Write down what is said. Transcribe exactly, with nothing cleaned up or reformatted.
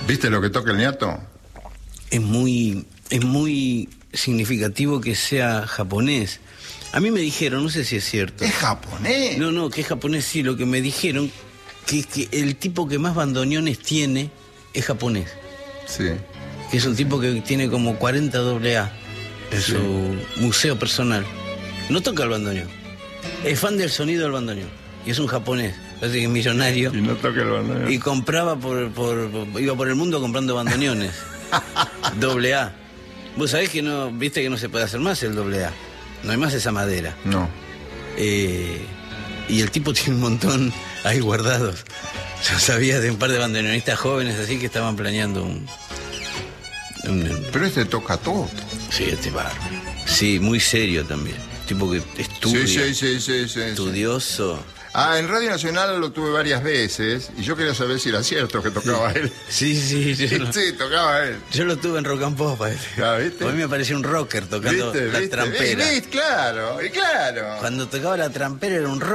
¿Viste lo que toca el ñato? Es muy, es muy significativo que sea japonés. A mí me dijeron, no sé si es cierto. ¿Es japonés? No, no, que es japonés sí, lo que me dijeron, que es que el tipo que más bandoneones tiene es japonés. Sí. Que es un tipo que tiene como cuarenta doble A en Sí. su museo personal. No toca el bandoneón. Es fan del sonido del bandoneón. Y es un japonés, parece que es millonario. Y no toca el bandoneón. Y compraba por, por, por- iba por el mundo comprando bandoneones. Doble A. Vos sabés que no, viste que no se puede hacer más el doble A. No hay más esa madera. No. Eh, y el tipo tiene un montón ahí guardados. Yo sabía de un par de bandoneonistas jóvenes así que estaban planeando un... un- Pero este toca todo. sí, este bárbaro. Sí, muy serio también. Tipo que estudia, Sí, sí, sí, sí, sí. estudioso. Ah, en Radio Nacional lo tuve varias veces y yo quería saber si era cierto que tocaba él. Sí, sí, yo, lo- Sí, tocaba él. yo lo tuve en Rock and Pop. parece. Ah, ¿viste? A mí me pareció un rocker tocando ¿Viste? la ¿Viste? trampera. ¿Viste? Claro, y claro. Cuando tocaba la trampera era un rocker.